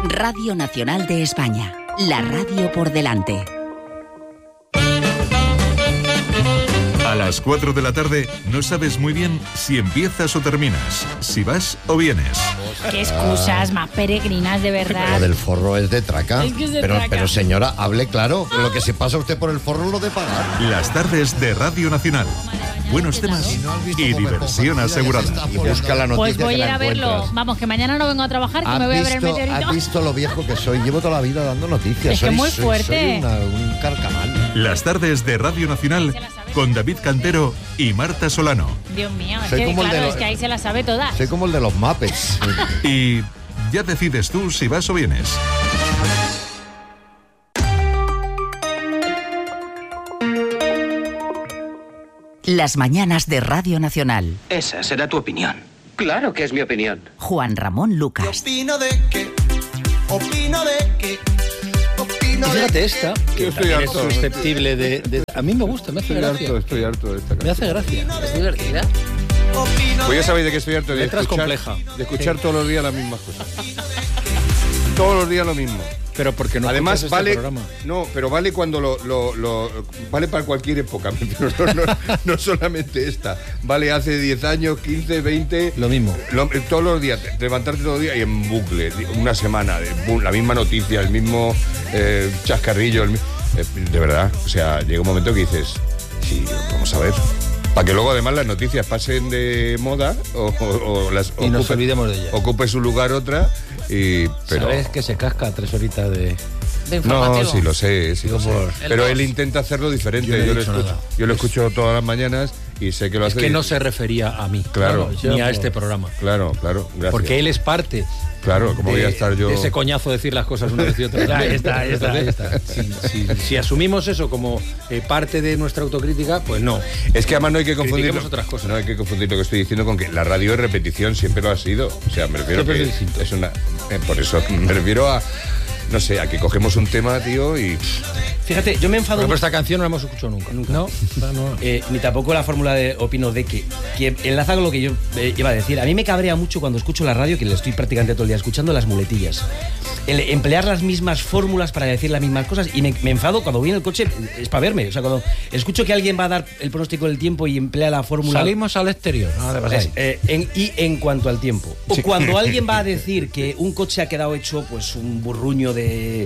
Radio Nacional de España, la radio por delante. A las 4 de la tarde no sabes muy bien si empiezas o terminas, si vas o vienes. Qué excusas más peregrinas, de verdad. Lo del forro es de traca. Es que es de pero, traca. pero señora, hable claro. Lo que se pasa usted por el forro es lo de pagar. Las tardes de Radio Nacional. Buenos temas y diversión asegurada. Y busca la noticia. Pues voy que a la ir a verlo. encuentras. Vamos, que mañana no vengo a trabajar, que me voy a ver el meteorito. ¿Has visto lo viejo que soy? Llevo toda la vida dando noticias. Es que es muy fuerte. Soy un carcamal. Las tardes de Radio Nacional con David Cantero y Marta Solano. Dios mío, es Soy que, como el de claro, los- es que ahí se las sabe todas. Soy como el de los Muppets. Y ya decides tú si vas o vienes. Las mañanas de Radio Nacional. Esa será tu opinión. Claro que es mi opinión. Juan Ramón Lucas. Opino de que Y fíjate esta, que Yo estoy también es harto. susceptible de... A mí me gusta, me hace gracia. Estoy harto de esta Me hace gracia. Es divertida. Pues ya sabéis de qué estoy harto, de Letras escuchar, compleja. de escuchar Sí. todos los días las mismas cosas. Todos los días lo mismo. Pero porque no Además escuchas vale, este programa. no, pero vale cuando vale para cualquier época, no solamente esta. Vale hace 10 años, 15, 20. Lo mismo. Todos los días, levantarte todos los días y en bucle, una semana, la misma noticia, el mismo chascarrillo, de verdad. O sea, llega un momento que dices, sí, vamos a ver. Para que luego además las noticias pasen de moda Y nos olvidemos de ellas. ocupe su lugar otra. Pero ¿Sabes que se casca 3 horitas de no, sí lo sé, Digo, por- pero él intenta hacerlo diferente. Yo no he Yo lo dicho escucho, nada. yo lo escucho todas las mañanas y sé que lo Es hace. que no se refería a mí. Claro. Ni a este programa. Claro, gracias. Porque él es parte. Claro, ¿cómo voy a estar yo? De ese coñazo decir las cosas una vez y otra. Ahí está. Si asumimos eso como parte de nuestra autocrítica, pues no. Es que además no hay que confundir. Critiquemos otras cosas. No hay que confundir lo que estoy diciendo con que la radio es repetición, siempre lo ha sido. O sea, me refiero Siempre que es distinto. es una. Por eso me refiero a. No sé, a que cogemos un tema, tío, y. Fíjate, yo me enfado Pero esta canción no la hemos escuchado nunca. No. ni tampoco la fórmula de opino de que enlaza con lo que yo iba a decir. A mí me cabrea mucho cuando escucho la radio, que le estoy prácticamente todo el día escuchando las muletillas. El emplear las mismas fórmulas para decir las mismas cosas, y me enfado cuando voy en el coche, es para verme. O sea, cuando escucho que alguien va a dar el pronóstico del tiempo y emplea la fórmula... Salimos al exterior. No, de verdad. en cuanto al tiempo. O cuando alguien va a decir que un coche ha quedado hecho pues un burruño de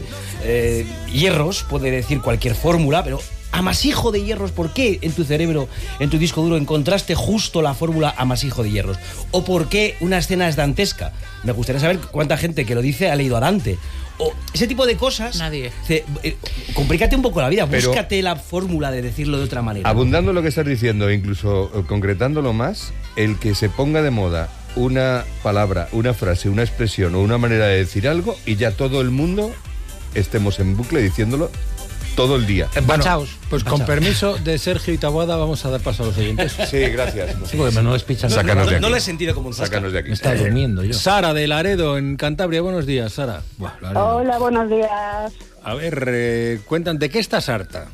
hierros, puede decir cualquier fórmula, pero amasijo de hierros, ¿por qué en tu cerebro, en tu disco duro, encontraste justo la fórmula amasijo de hierros? ¿O por qué una escena es dantesca? Me gustaría saber cuánta gente que lo dice ha leído a Dante. O ese tipo de cosas. Nadie. Complícate un poco la vida, Pero- búscate la fórmula de decirlo de otra manera. Abundando en lo que estás diciendo, incluso concretándolo más, el que se ponga de moda una palabra, una frase, una expresión o una manera de decir algo y ya todo el mundo estemos en bucle diciéndolo todo el día. Bueno, pues con permiso de Sergio y Taboada vamos a dar paso a los oyentes. Sí, gracias. Sí, porque no les pichan. Sácanos de aquí. No lo he sentido como un zasca. Sácanos de aquí. Me está durmiendo yo. Sara de Laredo, en Cantabria. Buenos días, Sara. Buah, Laredo. Hola, buenos días. A ver, cuentan, ¿de qué estás harta?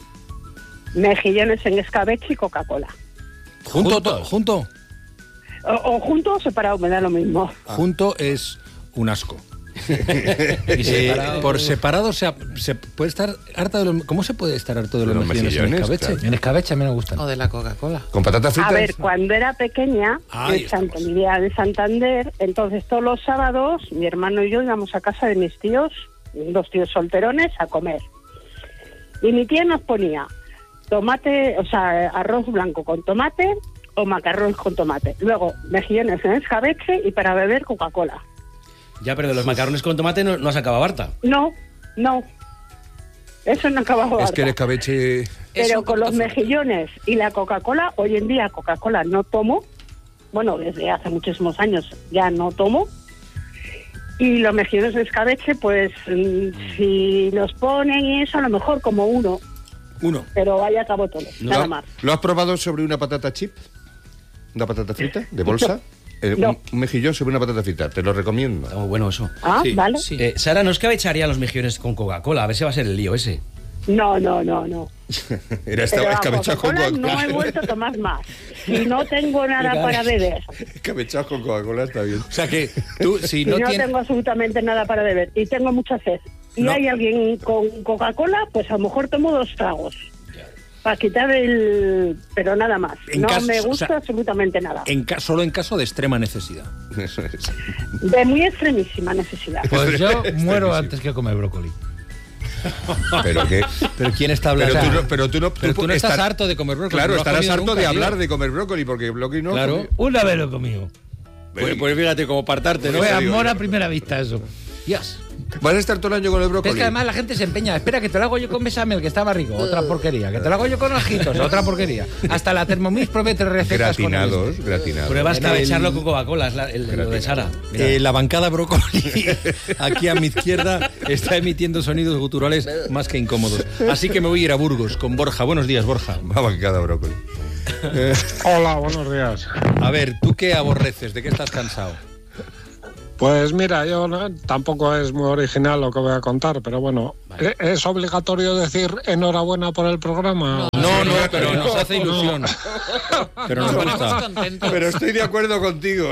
Mejillones en escabeche y Coca-Cola. ¿Junto? O junto o separado, me da lo mismo. Junto es un asco. Por separado se puede estar harta de los... ¿Cómo se puede estar harto de los mejillones en escabeche? claro. En escabeche a mí me gustan. O de la Coca-Cola. ¿Con patatas fritas? A ver, cuando era pequeña, Ahí vivía en Santander, entonces todos los sábados mi hermano y yo íbamos a casa de mis tíos, 2 tíos solterones, a comer. Y mi tía nos ponía tomate, o sea, arroz blanco con tomate o macarrones con tomate. Luego, mejillones en escabeche y para beber Coca-Cola. Ya, pero de los macarrones con tomate no has acabado harta. No. Eso no acababa Es que el escabeche... Pero con los mejillones y la Coca-Cola, hoy en día Coca-Cola no tomo. Bueno, desde hace muchísimos años ya no tomo. Y los mejillones de escabeche, pues si los ponen y eso, a lo mejor como uno. Pero ahí acabo todo, nada más. ¿Lo has probado sobre una patata chip? ¿Una patata frita de bolsa? No. Un mejillón sobre una patata frita, te lo recomiendo. Está muy bueno eso. Ah, Sí. vale. Sara, no escabecharía los mejillones con Coca-Cola, a ver si va a ser el lío ese. No. Era esta Pero escabechado con Coca-Cola Coca-Cola. no he vuelto a tomar más. Si no tengo nada para beber. Escabechado con Coca-Cola está bien. O sea que tú, si Si no no tienes... tengo absolutamente nada para beber y tengo mucha sed y No. hay alguien con Coca-Cola, pues a lo mejor tomo 2 tragos. Para quitar el... Pero nada más. En No caso- me o gusta sea, absolutamente nada. Solo en caso de extrema necesidad. Eso es. De muy extremísima necesidad. Pues yo muero antes que comer brócoli. Pero que... Pero ¿quién está hablando? Pero tú no estás estar- harto de comer brócoli. Claro, no lo has estarás comido harto nunca, de tío. hablar de comer brócoli, porque brócoli no... Claro. Una vez lo he comido. Pues fíjate, como partarte, ¿no? Fue te digo amor yo. a primera vista eso. Dios. ¿Vas a estar todo el año con el Pero brócoli? es que además la gente se empeña. Espera, que te lo hago yo con besamel, que estaba rico. Otra porquería. Que te lo hago yo con ojitos. Otra porquería. Hasta la Thermomix pruebe 3 recetas con Gratinados, él. gratinados. Pruebas Era cabecharlo el- con Coca-Cola, lo de Sara. Mira. La bancada brócoli aquí a mi izquierda está emitiendo sonidos guturales más que incómodos. Así que me voy a ir a Burgos con Borja. Buenos días, Borja. Va bancada brócoli. Hola, buenos días. A ver, ¿tú qué aborreces? ¿De qué estás cansado? Pues mira, yo tampoco es muy original lo que voy a contar, pero bueno, ¿es obligatorio decir enhorabuena por el programa? No, pero nos hace ilusión. Pero nos gusta. Pero estoy de acuerdo contigo.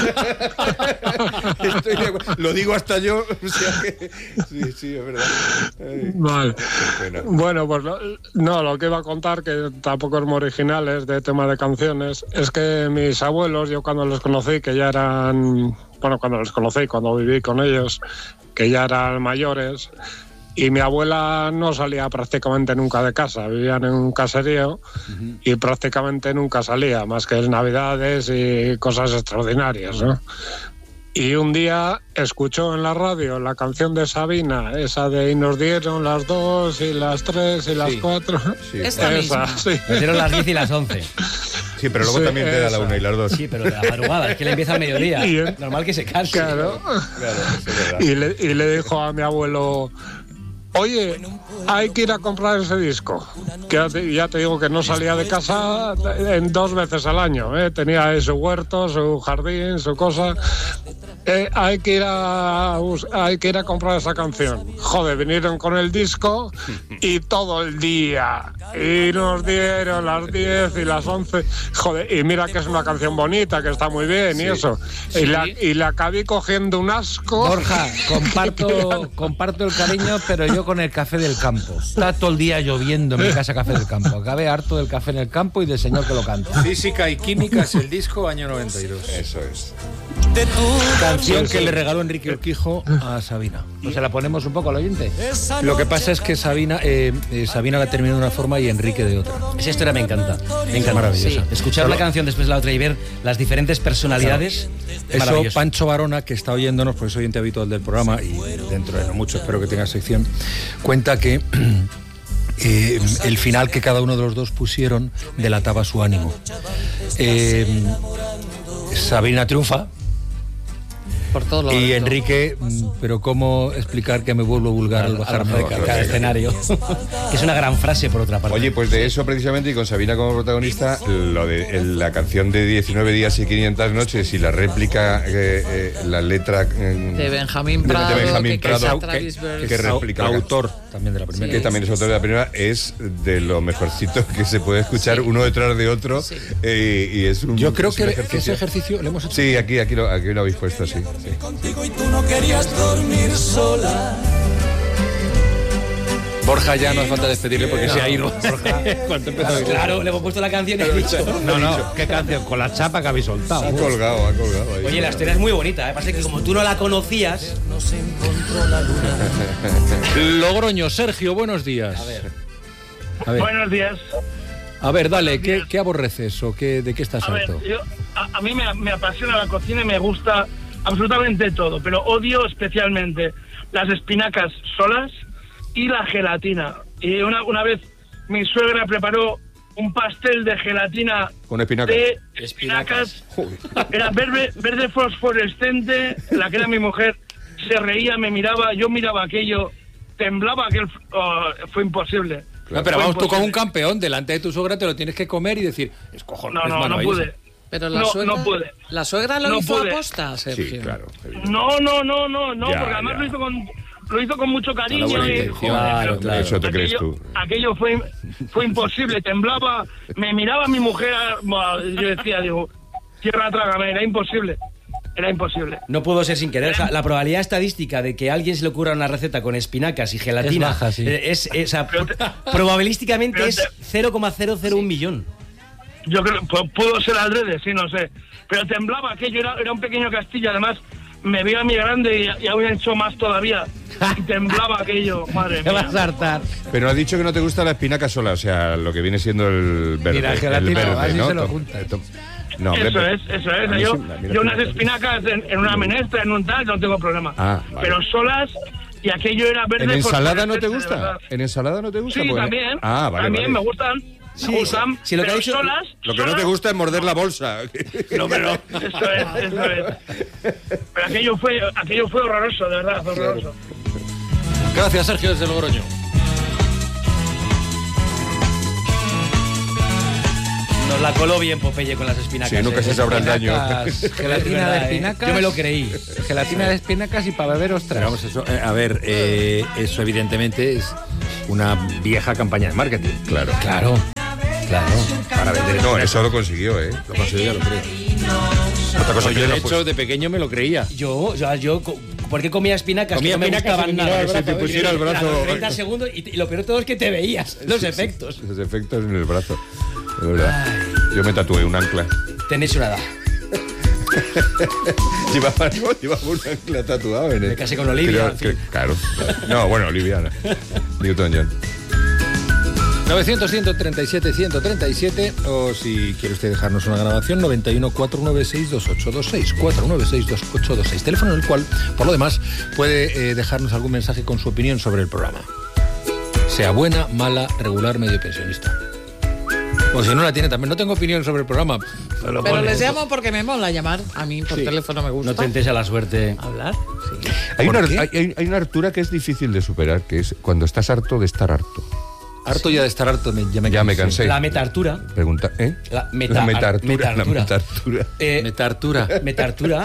Estoy de acuerdo. Lo digo hasta yo. O sea que... Sí, es verdad. Ay, Vale. qué pena. Bueno, pues no, lo que iba a contar, que tampoco es muy original, es de tema de canciones, es que mis abuelos, yo cuando los conocí, que ya eran... Bueno, cuando los conocí, cuando viví con ellos, que ya eran mayores, y mi abuela no salía prácticamente nunca de casa, vivían en un caserío y prácticamente nunca salía, más que en Navidades y cosas extraordinarias, ¿no? Y un día escuchó en la radio la canción de Sabina, esa de y nos dieron las 2 y las 3 y las 4. Sí, Esta misma. Sí. Nos dieron las 10 y las 11. Sí, pero luego Sí, también te da la esa. 1 y las 2. Sí, pero de la madrugada, es que le empieza al mediodía. Y, Normal que se canse. Claro. Claro, eso es verdad. Y le dijo a mi abuelo, oye, hay que ir a comprar ese disco. Que ya te digo que no salía de casa en 2 veces al año. Tenía ahí su huerto, su jardín, su cosa. Hay que ir a comprar esa canción. Joder, vinieron con el disco y todo el día. Y nos dieron las 10 y las 11. Joder, y mira que es una canción bonita, que está muy bien y eso. Y la acabé cogiendo un asco. Borja, comparto el cariño, pero yo con el café del campo. Está todo el día lloviendo en mi casa café del campo. Acabé harto del café en el campo y del señor que lo canta. Física y Química es el disco, año 92. Eso es. Canción que le regaló Enrique Urquijo a Sabina. Pues se la ponemos un poco al oyente. Lo que pasa es que Sabina la terminó de una forma y Enrique de otra. Esa historia me encanta. Me encanta. Maravillosa. Escuchar una canción después de la otra y ver las diferentes personalidades. Eso, maravilloso. Pancho Barona, que está oyéndonos, porque es oyente habitual del programa y dentro de no mucho espero que tenga sección, cuenta que el final que cada uno de los dos pusieron delataba su ánimo. Sabina triunfa. Por todos lados. Y Enrique, pero ¿cómo explicar que me vuelvo vulgar al bajarme de cada escenario? Que es una gran frase, por otra parte. Oye, pues de eso precisamente, y con Sabina como protagonista, lo de la canción de 19 días y 500 noches y la réplica, la letra de Benjamín Prado, que replica autor también de la primera. Que también es autor de la primera, es de lo mejorcito que se puede escuchar uno detrás de otro. Y es un, yo creo es un que ese ejercicio lo hemos hecho. Sí, aquí lo habéis puesto, sí. Contigo y tú no querías dormir sola. Borja ya no hace falta despedirle porque se ha ido. Claro, le hemos puesto la canción y he dicho. No, ¿qué canción? Con la chapa que habéis soltado. Ha colgado ahí. Oye, la historia es muy bonita, pasa que como tú no la conocías. Nos encontró la luna. Logroño, Sergio, buenos días. A ver. Buenos días. A ver, dale, ¿qué aborreces o de qué estás harto? A mí me apasiona la cocina y me gusta absolutamente todo, pero odio especialmente las espinacas solas y la gelatina. Y una vez mi suegra preparó un pastel de gelatina con espinacas. De espinacas. Era verde fosforescente, la que era mi mujer se reía, me miraba, yo miraba aquello, temblaba, fue imposible. No, pero vamos, tú como un campeón, delante de tu suegra te lo tienes que comer y decir, es cojones. No pude. Pero no pude. ¿La suegra lo hizo pude. aposta, Sergio? Sí, claro. No, porque además lo hizo lo hizo con mucho cariño. Y, claro, eso te crees tú. Aquello fue imposible, temblaba, me miraba mi mujer, yo decía, digo, tierra trágame, era imposible. No pudo ser sin querer. O sea, la probabilidad estadística de que a alguien se le ocurra una receta con espinacas y gelatina es baja, sí. Probabilísticamente es 0,001 millón. Yo creo, pudo ser adrede, sí, no sé. Pero temblaba aquello, era un pequeño castillo, además me vio a mi grande y había hecho más todavía. Y temblaba aquello, madre mía. Te vas a hartar. Pero has dicho que no te gusta la espinaca sola, o sea, lo que viene siendo el verde. Y la gelatina, el verde, así ¿no? se lo junta. No, eso es. Yo unas espinacas en una menestra, en un tal, no tengo problema. Vale. Pero solas, y aquello era verde. ¿En ensalada no te gusta? ¿En ensalada no te gusta? Sí, pues, también. Vale. También me gustan. Sí, si lo que ha dicho, solas. Lo que no te gusta es morder la bolsa. No, pero. Eso es. Pero aquello fue horroroso, de verdad, horroroso. Gracias, Sergio, desde Logroño. Nos la coló bien Popeye con las espinacas. Sí, nunca se sabrá el daño. Gelatina de espinacas. Yo me lo creí. Gelatina de espinacas y para beber ostras. Vamos, eso, eso evidentemente es una vieja campaña de marketing. Claro. Para vender. No, eso lo consiguió, ¿eh? Lo consiguió, lo creo. Otra cosa yo, de hecho, de pequeño me lo creía. Yo ¿por qué comía espinacas? Comía que no me espinacas gustaban y nada. Si te pusiera el brazo. A los 30 segundos y lo peor de todo es que te veías los efectos. Los efectos en el brazo. De verdad. Yo me tatué un ancla. Tenéis una edad. Llevaba un ancla tatuado en él. Me casé con Olivia. Claro. No, bueno, Olivia. Newton-John. 900-137-137 o si quiere usted dejarnos una grabación 91-496-2826 496-2826, teléfono en el cual, por lo demás, puede dejarnos algún mensaje con su opinión sobre el programa. Sea buena, mala, regular, medio pensionista. O si no la tiene también. No tengo opinión sobre el programa. Pero les llamo porque me mola llamar. A mí por teléfono me gusta. No tentes a la suerte. ¿Hablar? Sí. Hay una hartura que es difícil de superar, que es cuando estás harto de estar harto. Harto ya de estar harto, ya me cansé. La metartura. Pregunta, ¿eh? La metartura. Me tortura.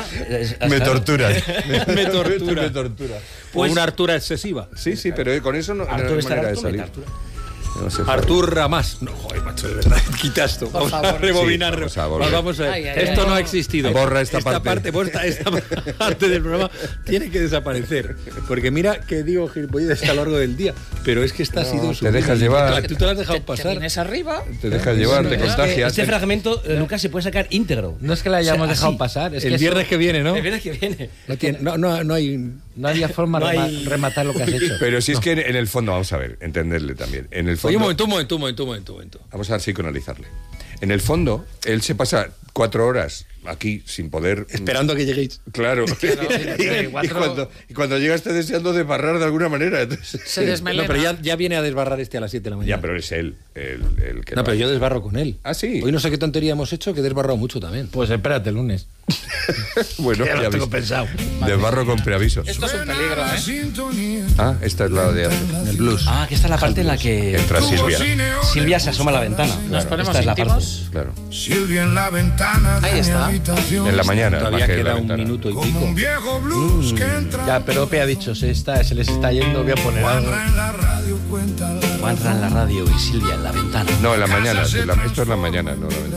Pues una hartura excesiva. Sí, pero con eso no hay manera de salir. No Artur más. No, joder, macho, de verdad. Quita esto. Vamos a rebobinar. Vamos a ver. Esto no ha existido. Borra esta parte. Esta parte del programa tiene que desaparecer. Porque mira que digo gilipollas a lo largo del día. Pero es que esta ha sido su. Te dejas llevar. Tú te lo has dejado pasar. Te vienes arriba. Te dejas llevar, te contagias. Este fragmento, Lucas, se puede sacar íntegro. No es que la hayamos dejado pasar. Es el viernes que viene, ¿no? El viernes que viene. No había forma de rematar lo que has hecho. Pero si es que en el fondo, vamos a ver, entenderle también. En el fondo. Oye, un momento. Vamos a psicoanalizarle. En el fondo, él se pasa 4 horas aquí sin poder... Esperando a que lleguéis. Claro. y cuando llega está deseando desbarrar de alguna manera. Entonces, se desmelena. No, pero ya viene a desbarrar a las 7 de la mañana. Ya, pero es él el que... No, pero yo desbarro con él. Ah, sí. Hoy no sé qué tontería hemos hecho, que he desbarrado mucho también. Pues espérate el lunes. Bueno, ya lo tengo pensado. Desbarro con preavisos. Esto es un peligro, ¿eh? Ah, esta es la de el blues. Ah, que esta es la parte en la que... Entra Silvia. Silvia se asoma a la ventana. Nos ponemos esta íntimos. Es la parte. Claro. Silvia en la ventana. Ahí está. En la mañana. Todavía queda un minuto y pico. Un viejo blues que entra. Ya, pero Ope ha dicho, se les está yendo, voy a poner algo. Juanra en la radio y Silvia en la ventana. No, en la mañana. Esto es la mañana, no la ventana.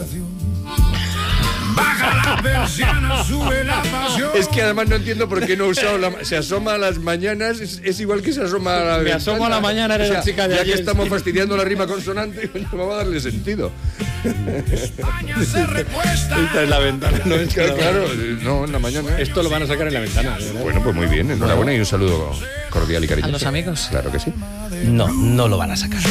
Baja la persiana, sube la pasión. Es que además no entiendo por qué no he usado se asoma a las mañanas, es igual que se asoma a la Me ventana. asomo a la mañana, eres la chica de ya ayer. que estamos fastidiando la rima consonante, vamos a darle sentido. España se recuesta. Esta es la ventana. No es Claro, no, en la mañana. Esto lo van a sacar en la ventana. ¿verdad? Bueno, pues muy bien, enhorabuena y un saludo cordial y cariñoso. A los amigos. Claro que sí. No lo van a sacar.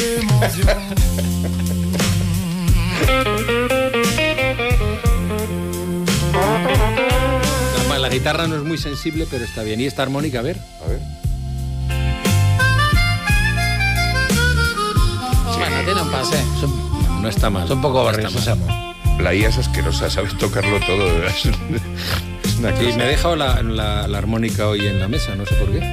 La guitarra no es muy sensible, pero está bien. ¿Y esta armónica? A ver. Bueno, tiene un pase. No está mal. Son un poco barrios. La IA es asquerosa, sabes tocarlo todo. Es una cosa. Y me he dejado la armónica hoy en la mesa, no sé por qué.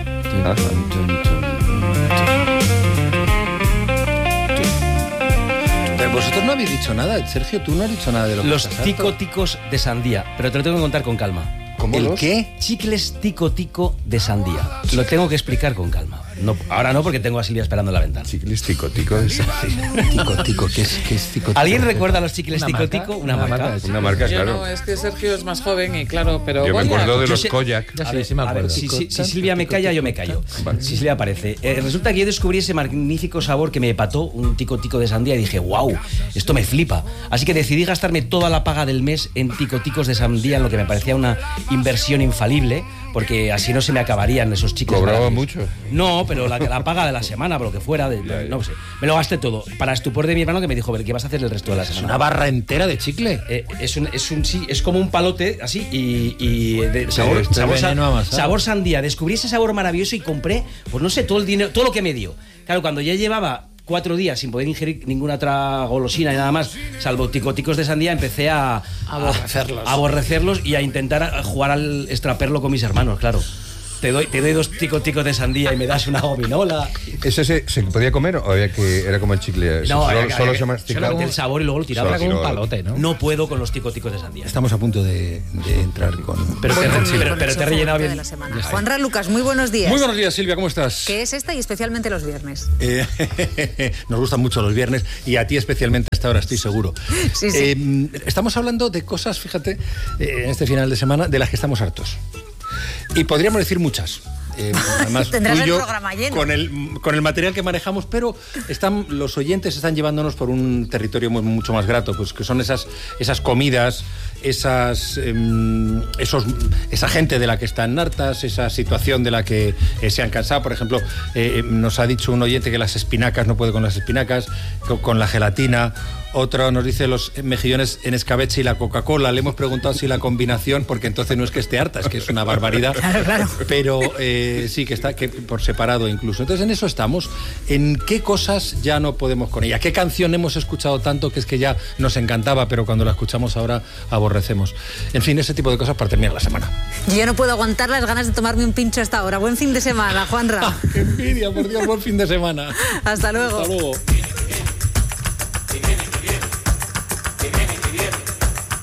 Pero vosotros no habéis dicho nada, Sergio, tú no has dicho nada de lo que Los ticos de sandía, pero te lo tengo que contar con calma. ¿Cómo ¿El los? qué? Chicles tico tico de sandía. Lo tengo que explicar con calma. No, ahora no, porque tengo a Silvia esperando en la ventana. Chicles tico tico de sandía. Tico tico, ¿qué es tico tico? ¿Alguien recuerda los chicles ¿Una tico marca? tico? Una Una marca. marca. Una marca, Yo claro. no, es que Sergio es más joven y claro, pero... Yo me Goya, acuerdo de Yo los sé- Koyak. Ya A sí, ver, sí me a ver, acuerdo. si Silvia me calla, yo me callo. Si Silvia aparece. Resulta que yo descubrí ese magnífico sabor que me epató, un tico tico de sandía, y dije, wow, esto me flipa. Así que decidí gastarme toda la paga del mes en tico ticos de sandía, en lo que me parecía una inversión infalible, porque así no se me acabarían esos chicles. ¿Cobraba baratos. mucho? No, pero la paga de la semana, por lo que fuera, no sé. Me lo gasté todo. Para estupor de mi hermano, que me dijo, ¿qué vas a hacer el resto de la Es semana? una barra entera de chicle. Sí, es como un palote así y de sabor, este sabor, veneno amasado. sabor sandía. Descubrí ese sabor maravilloso y compré, pues no sé, todo el dinero, todo lo que me dio. Claro, cuando ya llevaba 4 días sin poder ingerir ninguna otra golosina y nada más, salvo ticoticos de sandía, empecé a aborrecerlos y a intentar jugar al extraperlo con mis hermanos, claro. Te doy 2 ticoticos de sandía y me das una gominola. ¿Ese se podía comer o había que era como el chicle? No, solo se masticaba. solamente el sabor y luego lo tiraba. Solo Era como un tiraba. palote, ¿no? No puedo con los ticoticos de sandía. Estamos a punto de entrar con... Pero Voy te, con mi pero te he conexión rellenado favorita de bien. la semana. Juanra Lucas, muy buenos días. Muy buenos días, Silvia, ¿cómo estás? ¿Qué es esta y especialmente los viernes? Nos gustan mucho los viernes y a ti especialmente hasta ahora, estoy seguro. Sí, sí. Estamos hablando de cosas, fíjate, en este final de semana, de las que estamos hartos. Y podríamos decir muchas. Además, Tendrás tú y el yo, programa lleno. con el material que manejamos, pero los oyentes están llevándonos por un territorio mucho más grato, pues que son esas comidas, esa gente de la que están hartas, esa situación de la que se han cansado. Por ejemplo, nos ha dicho un oyente que las espinacas, no puede con las espinacas, con la gelatina. Otro nos dice los mejillones en escabeche y la Coca-Cola. Le hemos preguntado si la combinación, porque entonces no es que esté harta, es que es una barbaridad. Claro. Pero sí, que está por separado incluso. Entonces en eso estamos. ¿En qué cosas ya no podemos con ella? ¿Qué canción hemos escuchado tanto que es que ya nos encantaba, pero cuando la escuchamos ahora aborrecemos? En fin, ese tipo de cosas para terminar la semana. Yo no puedo aguantar las ganas de tomarme un pincho hasta ahora. Buen fin de semana, Juanra. ¡Qué envidia, por Dios! Buen fin de semana. Hasta luego. Hasta luego.